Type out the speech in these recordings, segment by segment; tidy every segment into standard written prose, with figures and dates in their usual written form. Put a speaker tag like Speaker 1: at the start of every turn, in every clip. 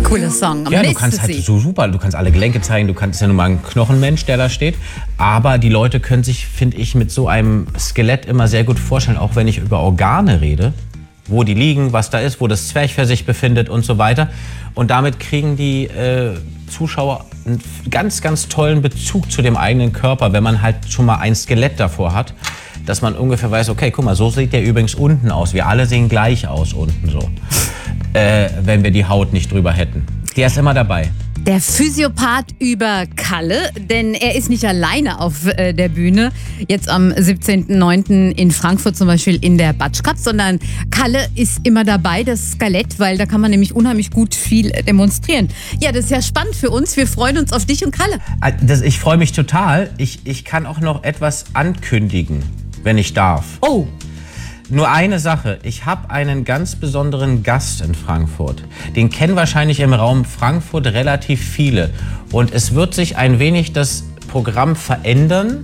Speaker 1: Cooler Song.
Speaker 2: Ja, du kannst halt so super, du kannst alle Gelenke zeigen, du kannst ja nun mal ein Knochenmensch, der da steht. Aber die Leute können sich, finde ich, mit so einem Skelett immer sehr gut vorstellen, auch wenn ich über Organe rede, wo die liegen, was da ist, wo das Zwerchfell sich befindet und so weiter. Und damit kriegen die Zuschauer einen ganz, ganz tollen Bezug zu dem eigenen Körper, wenn man halt schon mal ein Skelett davor hat, dass man ungefähr weiß, okay, guck mal, so sieht der übrigens unten aus. Wir alle sehen gleich aus unten so, wenn wir die Haut nicht drüber hätten. Der ist immer dabei.
Speaker 1: Der Physiopath über Kalle, denn er ist nicht alleine auf der Bühne, jetzt am 17.09. in Frankfurt zum Beispiel in der Batschkap, sondern Kalle ist immer dabei, das Skelett, weil da kann man nämlich unheimlich gut viel demonstrieren. Ja, das ist ja spannend für uns, wir freuen uns auf dich und Kalle.
Speaker 2: Ich freue mich total. Ich kann auch noch etwas ankündigen, wenn ich darf.
Speaker 1: Oh.
Speaker 2: Nur eine Sache, ich habe einen ganz besonderen Gast in Frankfurt. Den kennen wahrscheinlich im Raum Frankfurt relativ viele. Und es wird sich ein wenig das Programm verändern,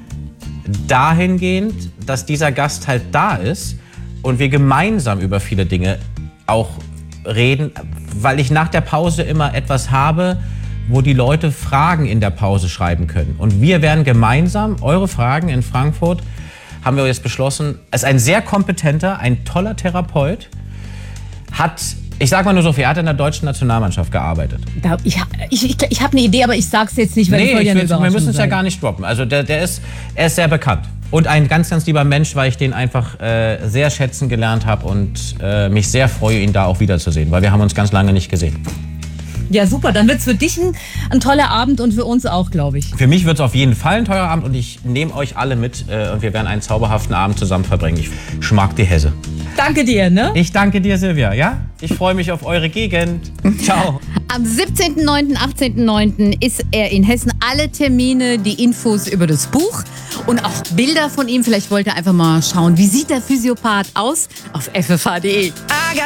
Speaker 2: dahingehend, dass dieser Gast halt da ist und wir gemeinsam über viele Dinge auch reden, weil ich nach der Pause immer etwas habe, wo die Leute Fragen in der Pause schreiben können. Und wir werden gemeinsam eure Fragen in Frankfurt, haben wir jetzt beschlossen, ist ein sehr kompetenter, ein toller Therapeut, hat, ich sag mal nur so viel, er hat in der deutschen Nationalmannschaft gearbeitet.
Speaker 1: Ich habe eine Idee, aber ich sag's jetzt nicht, weil
Speaker 2: wir müssen es ja gar nicht droppen. Also er ist sehr bekannt. Und ein ganz, ganz lieber Mensch, weil ich den einfach sehr schätzen gelernt habe und mich sehr freue, ihn da auch wiederzusehen, weil wir haben uns ganz lange nicht gesehen.
Speaker 1: Ja, super. Dann wird's für dich ein toller Abend und für uns auch, glaube ich.
Speaker 2: Für mich wird es auf jeden Fall ein teurer Abend und ich nehme euch alle mit und wir werden einen zauberhaften Abend zusammen verbringen. Ich mag die Hesse.
Speaker 1: Danke dir, ne?
Speaker 2: Ich danke dir, Silvia, ja? Ich freue mich auf eure Gegend. Ciao.
Speaker 1: Am 17.09., 18.09. ist er in Hessen. Alle Termine, die Infos über das Buch und auch Bilder von ihm. Vielleicht wollt ihr einfach mal schauen, wie sieht der Physiopath aus auf ffh.de.